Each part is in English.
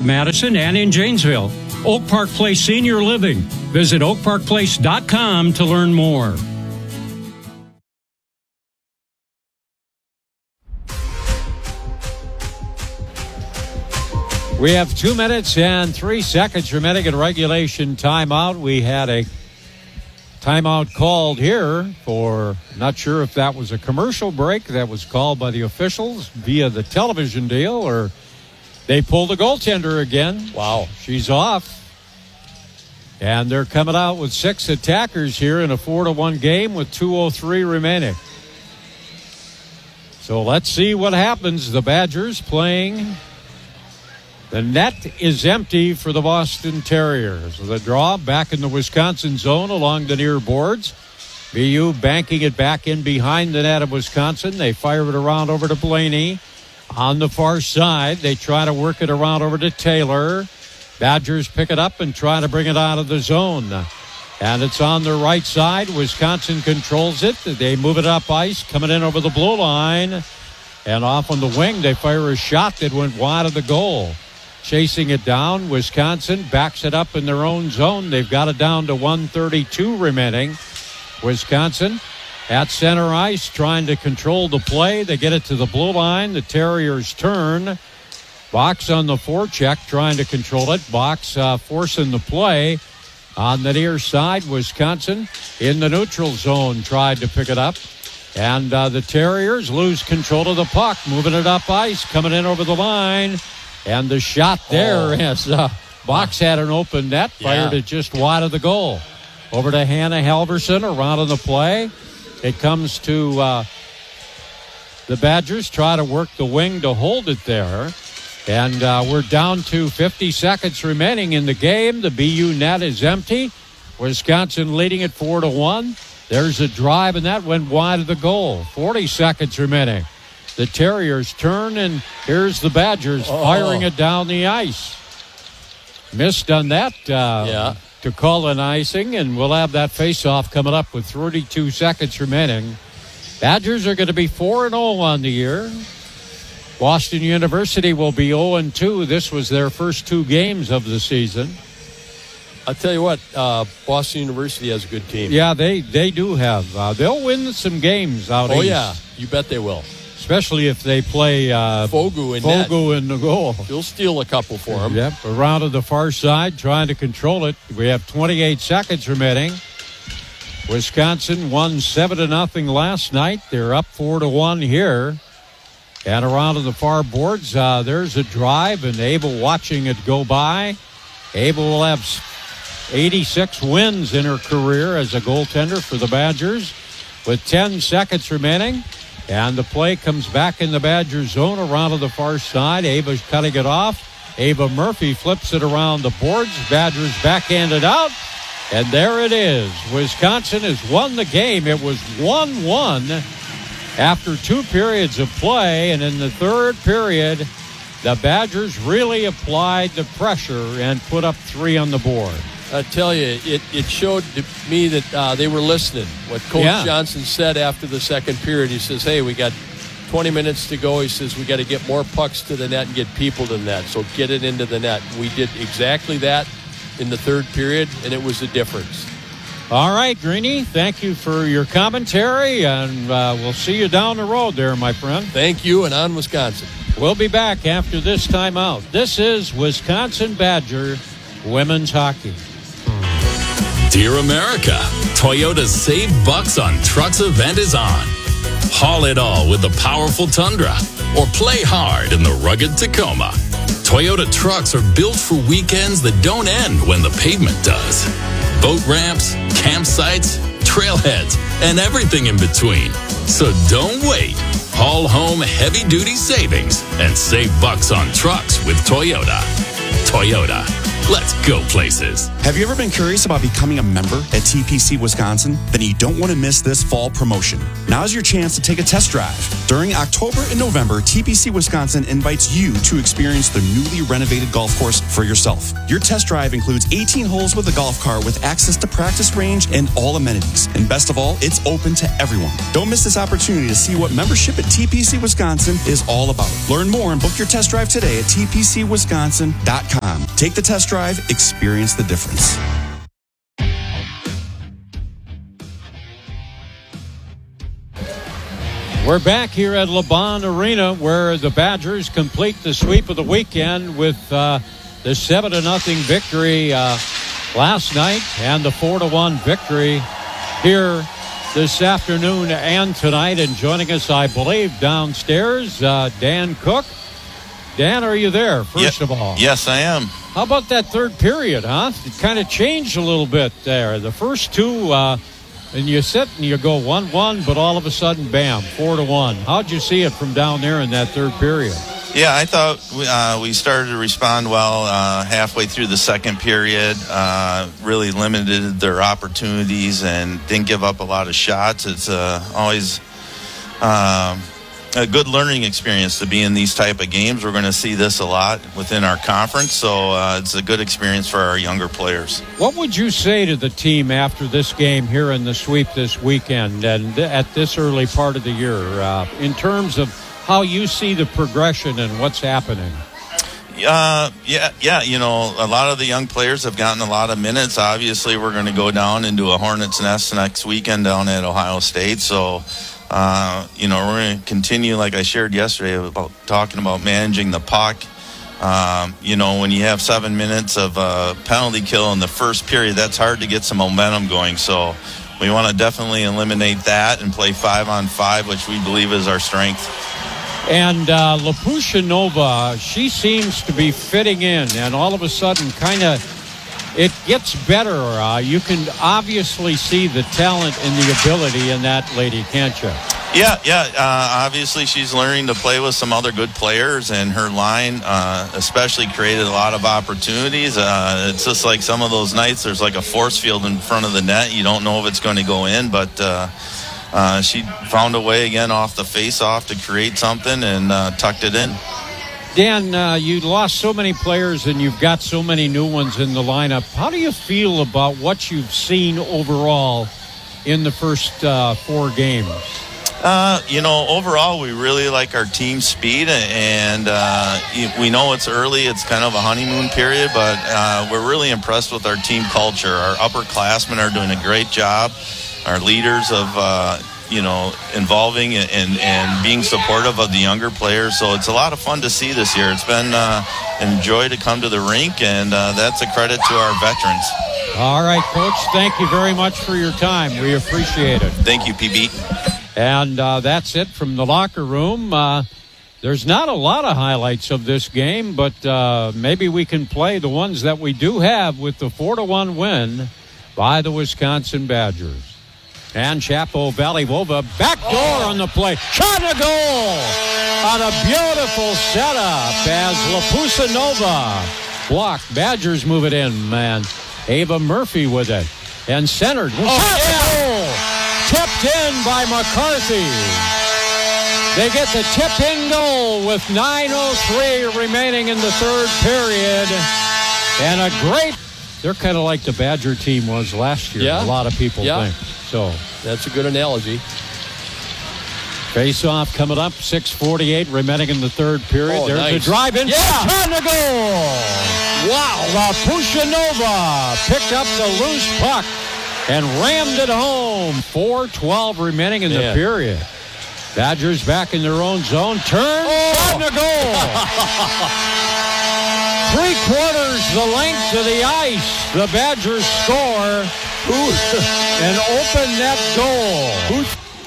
Madison, and in Janesville. Oak Park Place Senior Living. Visit oakparkplace.com to learn more. We have 2 minutes and 3 seconds remaining in regulation timeout. We had a timeout called here for, not sure if that was a commercial break that was called by the officials via the television deal, or they pulled the goaltender again. Wow. She's off. And they're coming out with 6 attackers here in a 4-1 game with 2:03 remaining. So let's see what happens. The Badgers playing. The net is empty for the Boston Terriers. The draw back in the Wisconsin zone along the near boards. BU banking it back in behind the net of Wisconsin. They fire it around over to Blaney. On the far side, they try to work it around over to Taylor. Badgers pick it up and try to bring it out of the zone. And it's on the right side. Wisconsin controls it. They move it up ice, coming in over the blue line. And off on the wing, they fire a shot that went wide of the goal. Chasing it down, Wisconsin backs it up in their own zone. They've got it down to 1:32 remaining. Wisconsin at center ice trying to control the play. They get it to the blue line. The Terriers turn. Box on the forecheck trying to control it. Box forcing the play on the near side. Wisconsin in the neutral zone tried to pick it up. And the Terriers lose control of the puck. Moving it up ice. Coming in over the line. And the shot there is Box had an open net. Fired it just wide of the goal. Over to Hannah Halverson around on the play. It comes to the Badgers. Try to work the wing to hold it there. And we're down to 50 seconds remaining in the game. The BU net is empty. Wisconsin leading it 4-1. There's a drive, and that went wide of the goal. 40 seconds remaining. The Terriers turn, and here's the Badgers firing it down the ice. Missed on that to call an icing, and we'll have that face-off coming up with 32 seconds remaining. Badgers are going to be 4-0 on the year. Boston University will be 0-2. This was their first 2 games of the season. I'll tell you what, Boston University has a good team. Yeah, they do have. They'll win some games out east. Oh, yeah. You bet they will. Especially if they play Fogu in the goal. He'll steal a couple for him. Yep, around to the far side, trying to control it. We have 28 seconds remaining. Wisconsin won 7-0 last night. They're up 4-1 here. And around to the far boards, there's a drive, and Abel watching it go by. Abel will have 86 wins in her career as a goaltender for the Badgers with 10 seconds remaining. And the play comes back in the Badgers zone around to the far side. Ava's cutting it off. Ava Murphy flips it around the boards. Badgers backhanded out. And there it is. Wisconsin has won the game. It was 1-1 after 2 periods of play. And in the third period, the Badgers really applied the pressure and put up 3 on the board. I tell you, it showed to me that they were listening. What Coach Johnson said after the second period, he says, hey, we got 20 minutes to go. He says, we got to get more pucks to the net and get people to the net, so get it into the net. We did exactly that in the third period, and it was the difference. All right, Greeny, thank you for your commentary, and we'll see you down the road there, my friend. Thank you, and on Wisconsin. We'll be back after this timeout. This is Wisconsin Badger Women's Hockey. Dear America, Toyota's Save Bucks on Trucks event is on. Haul it all with the powerful Tundra or play hard in the rugged Tacoma. Toyota trucks are built for weekends that don't end when the pavement does. Boat ramps, campsites, trailheads, and everything in between. So don't wait. Haul home heavy-duty savings and save bucks on trucks with Toyota. Toyota, Let's go places. Have you ever been curious about becoming a member at TPC Wisconsin? Then you don't want to miss this fall promotion. Now's your chance to take a test drive. During October and November, TPC Wisconsin invites you to experience the newly renovated golf course for yourself. Your test drive includes 18 holes with a golf cart with access to practice range and all amenities. And best of all, it's open to everyone. Don't miss this opportunity to see what membership at TPC Wisconsin is all about. Learn more and book your test drive today at tpcwisconsin.com. Take the test drive, experience the difference. We're back here at LeBron Arena where the Badgers complete the sweep of the weekend with the 7-0 victory last night and the 4-1 victory here this afternoon and tonight. And joining us, I believe, downstairs, Dan Cook. Dan, are you there, first of all? Yes, I am. How about that third period, huh? It kind of changed a little bit there. The first two, and you sit and you go 1-1, but all of a sudden, bam, 4-1. How'd you see it from down there in that third period? Yeah, I thought we started to respond well halfway through the second period, really limited their opportunities and didn't give up a lot of shots. It's always a good learning experience to be in these type of games. We're going to see this a lot within our conference, so it's a good experience for our younger players. What would you say to the team after this game here in the sweep this weekend and at this early part of the year in terms of how you see the progression and what's happening? Yeah. You know, a lot of the young players have gotten a lot of minutes. Obviously, we're going to go down into a hornet's nest next weekend down at Ohio State, so you know, we're going to continue, like I shared yesterday, about talking about managing the puck. You know, when you have 7 minutes of penalty kill in the first period, that's hard to get some momentum going. So we want to definitely eliminate that and play 5-on-5, which we believe is our strength. And Lapushinova, she seems to be fitting in, and all of a sudden kind of it gets better. You can obviously see the talent and the ability in that lady, can't you? Yeah. Obviously, she's learning to play with some other good players, and her line especially created a lot of opportunities. It's just like some of those nights, there's like a force field in front of the net. You don't know if it's going to go in, but she found a way again off the face-off to create something and tucked it in. Dan, you lost so many players and you've got so many new ones in the lineup. How do you feel about what you've seen overall in the first 4 games? You know, overall, we really like our team speed, and we know it's early. It's kind of a honeymoon period, but we're really impressed with our team culture. Our upperclassmen are doing a great job. Our leaders of you know, involving and being supportive of the younger players. So it's a lot of fun to see this year. It's been a joy to come to the rink, and that's a credit to our veterans. All right, Coach, thank you very much for your time. We appreciate it. Thank you, PB. And that's it from the locker room. There's not a lot of highlights of this game, but maybe we can play the ones that we do have with the 4-1 win by the Wisconsin Badgers. And Chapo Valley-Vova backdoor on the play. Shot a goal on a beautiful setup as Lapushinova blocked. Badgers move it in, man. Ava Murphy with it. And centered. Goal. Tipped in by McCarthy. They get the tip-in goal with 9:03 remaining in the third period. And a great... They're kind of like the Badger team was last year. Yeah. A lot of people think. So that's a good analogy. Face-off coming up, 6:48 remaining in the third period. There's nice. a drive in. Yeah. On the goal. Wow. Lapushinova picked up the loose puck and rammed it home. 4:12 remaining in the period. Badgers back in their own zone. Turn. On the goal. 3/4 the length of the ice. The Badgers score and open that goal.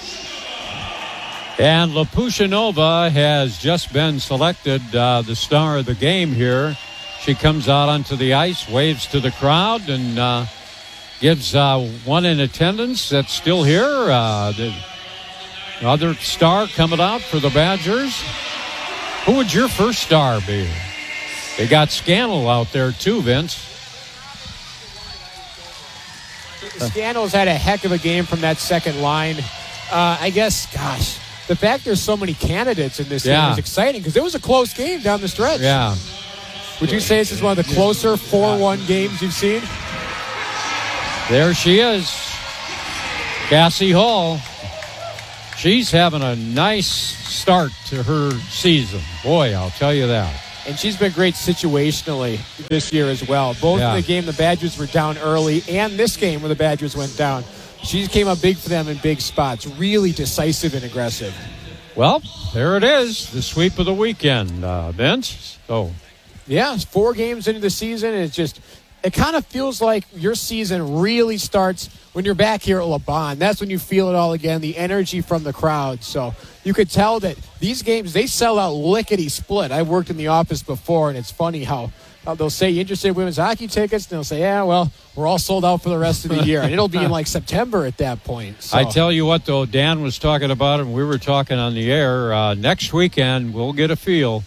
And Lapushinova has just been selected the star of the game here. She comes out onto the ice, waves to the crowd, and gives one in attendance that's still here. The other star coming out for the Badgers. Who would your first star be? They got Scannell out there too, Vince. Scannell's had a heck of a game from that second line. I guess, gosh, the fact there's so many candidates in this game is exciting because it was a close game down the stretch. Yeah. Would you say this is one of the closer 4-1 games you've seen? There she is, Cassie Hall. She's having a nice start to her season. Boy, I'll tell you that. And she's been great situationally this year as well. Both in the game the Badgers were down early and this game where the Badgers went down. She came up big for them in big spots. Really decisive and aggressive. Well, there it is, the sweep of the weekend, Vince. So, yeah, it's 4 games into the season, and it kind of feels like your season really starts when you're back here at LeBron. That's when you feel it all again, the energy from the crowd. So you could tell that these games, they sell out lickety-split. I've worked in the office before, and it's funny how they'll say, you interested in women's hockey tickets? And they'll say, yeah, well, we're all sold out for the rest of the year. And it'll be in like September at that point. So. I tell you what, though, Dan was talking about it, and we were talking on the air. Next weekend, we'll get a feel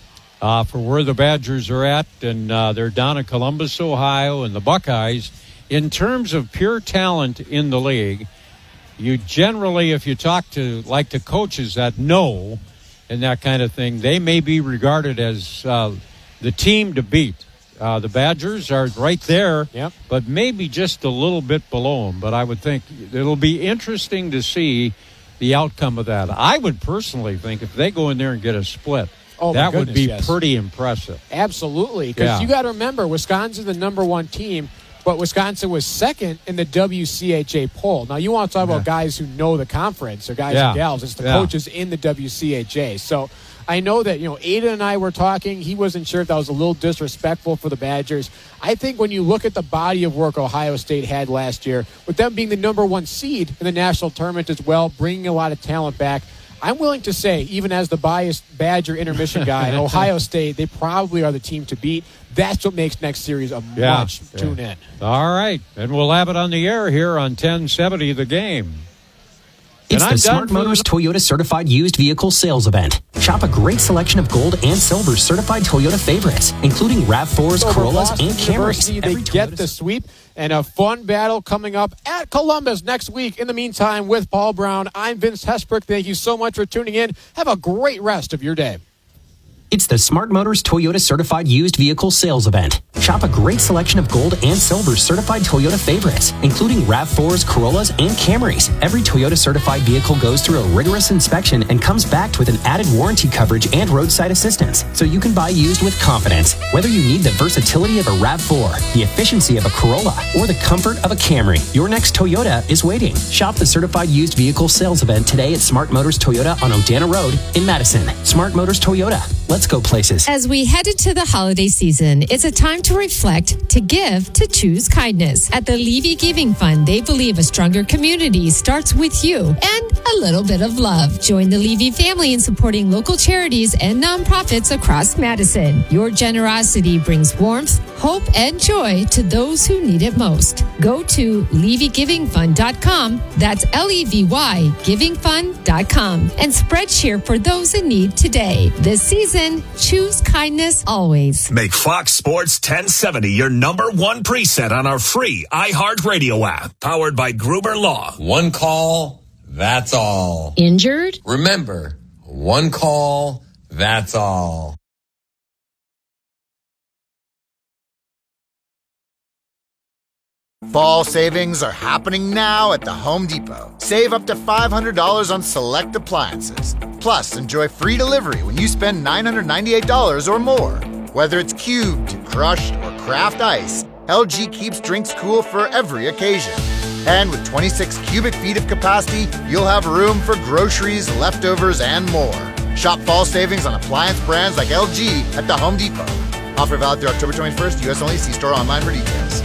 for where the Badgers are at, and they're down in Columbus, Ohio, and the Buckeyes. In terms of pure talent in the league, you generally, if you talk to like the coaches that know and that kind of thing, they may be regarded as the team to beat. The Badgers are right there, but maybe just a little bit below them. But I would think it'll be interesting to see the outcome of that. I would personally think if they go in there and get a split, that would be pretty impressive. Absolutely. Because you got to remember, Wisconsin's the number 1 team, but Wisconsin was second in the WCHA poll. Now, you want to talk about guys who know the conference or guys and gals. It's the coaches in the WCHA. So I know that, Aiden and I were talking. He wasn't sure if that was a little disrespectful for the Badgers. I think when you look at the body of work Ohio State had last year, with them being the number 1 seed in the national tournament as well, bringing a lot of talent back, I'm willing to say, even as the biased Badger intermission guy, Ohio State, they probably are the team to beat. That's what makes next series a much tune in. All right. And we'll have it on the air here on 1070 The Game. It's the Smart Motors Toyota Certified Used Vehicle Sales Event. Shop a great selection of gold and silver certified Toyota favorites, including RAV4s, Corollas, and Camrys. They get the sweep, and a fun battle coming up at Columbus next week. In the meantime, with Paul Brown, I'm Vince Hesbrook. Thank you so much for tuning in. Have a great rest of your day. It's the Smart Motors Toyota Certified Used Vehicle Sales Event. Shop a great selection of gold and silver certified Toyota favorites, including RAV4s, Corollas, and Camrys. Every Toyota certified vehicle goes through a rigorous inspection and comes backed with an added warranty coverage and roadside assistance, so you can buy used with confidence. Whether you need the versatility of a RAV4, the efficiency of a Corolla, or the comfort of a Camry, your next Toyota is waiting. Shop the Certified Used Vehicle Sales Event today at Smart Motors Toyota on Odana Road in Madison. Smart Motors Toyota. Let's go places. As we head into the holiday season, it's a time to reflect, to give, to choose kindness. At the Levy Giving Fund, they believe a stronger community starts with you and a little bit of love. Join the Levy family in supporting local charities and nonprofits across Madison. Your generosity brings warmth, hope, and joy to those who need it most. Go to LevyGivingFund.com. That's LEVY givingfund.com and spread cheer for those in need today. This season, choose kindness always. Make Fox Sports 1070 your number 1 preset on our free iHeartRadio app, powered by Gruber Law. One call, that's all. Injured? Remember, one call, that's all. Fall savings are happening now at the Home Depot. Save up to $500 on select appliances. Plus, enjoy free delivery when you spend $998 or more. Whether it's cubed, crushed, or craft ice, LG keeps drinks cool for every occasion. And with 26 cubic feet of capacity, you'll have room for groceries, leftovers, and more. Shop fall savings on appliance brands like LG at the Home Depot. Offer valid through October 21st, U.S. only. See store online for details.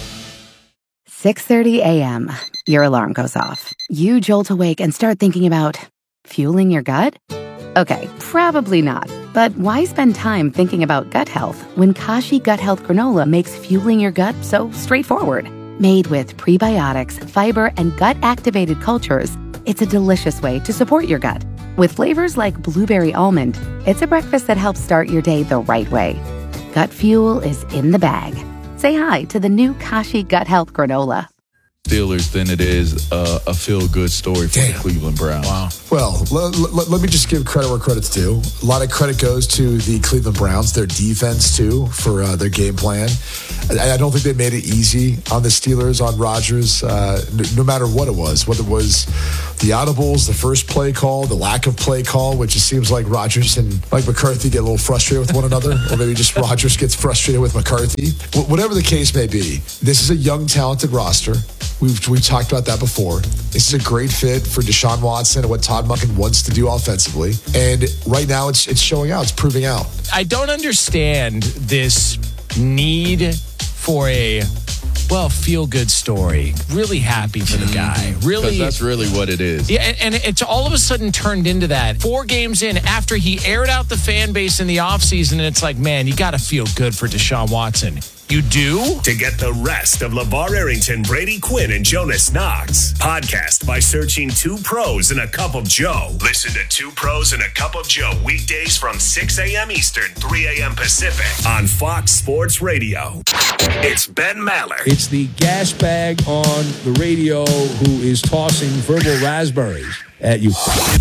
6:30 a.m. Your alarm goes off. You jolt awake and start thinking about fueling your gut? Okay, probably not. But why spend time thinking about gut health when Kashi Gut Health Granola makes fueling your gut so straightforward? Made with prebiotics, fiber, and gut-activated cultures, it's a delicious way to support your gut. With flavors like blueberry almond, it's a breakfast that helps start your day the right way. Gut fuel is in the bag. Say hi to the new Kashi Gut Health Granola. Steelers than it is a feel-good story for the Cleveland Browns. Wow. Well, let me just give credit where credit's due. A lot of credit goes to the Cleveland Browns, their defense, too, for their game plan. I don't think they made it easy on the Steelers, on Rodgers, no matter what it was, whether it was the audibles, the first play call, the lack of play call, which it seems like Rodgers and Mike McCarthy get a little frustrated with one another, or maybe just Rodgers gets frustrated with McCarthy. Whatever the case may be, this is a young, talented roster. We've talked about that before. This is a great fit for Deshaun Watson and what Todd Monken wants to do offensively. And right now it's showing out. It's proving out. I don't understand this need for a feel-good story. Really happy for the guy. Really, because that's really what it is. Yeah, and it's all of a sudden turned into that. 4 games in, after he aired out the fan base in the offseason, and it's like, man, you got to feel good for Deshaun Watson. You do? To get the rest of LeVar Arrington, Brady Quinn, and Jonas Knox, podcast by searching 2 Pros and a Cup of Joe. Listen to 2 Pros and a Cup of Joe weekdays from 6 a.m. Eastern, 3 a.m. Pacific on Fox Sports Radio. It's Ben Maller. It's the gas bag on the radio who is tossing verbal raspberries at you.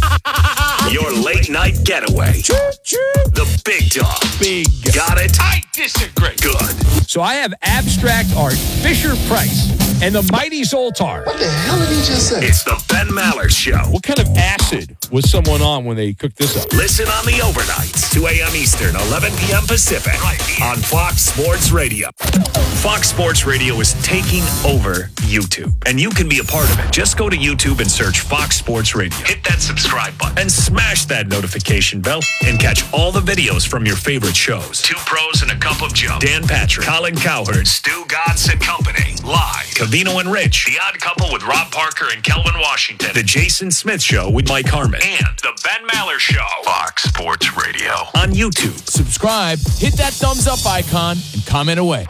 Your late night getaway. The big dog. Big. Got it? I disagree. Good. So I have abstract art, Fisher-Price, and the Mighty Zoltar. What the hell did he just say? It's the Ben Maller Show. What kind of acid was someone on when they cooked this up? Listen on the overnights, 2 a.m. Eastern, 11 p.m. Pacific, right on Fox Sports Radio. Fox Sports Radio is taking over YouTube, and you can be a part of it. Just go to YouTube and search Fox Sports Radio. Hit that subscribe button and smash that notification bell and catch all the videos from your favorite shows. 2 Pros and a Cup of Joe. Dan Patrick, Colin Cowherd, Stu Gatz and Company. Live. Cavino and Rich. The Odd Couple with Rob Parker and Kelvin Washington. The Jason Smith Show with Mike Harmon. And the Ben Maller Show. Fox Sports Radio. On YouTube. Subscribe, hit that thumbs up icon, and comment away.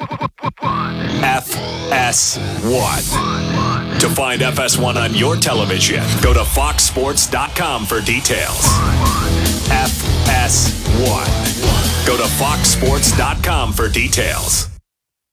FS1. To find FS1 on your television, go to foxsports.com for details. FS1. Go to foxsports.com for details.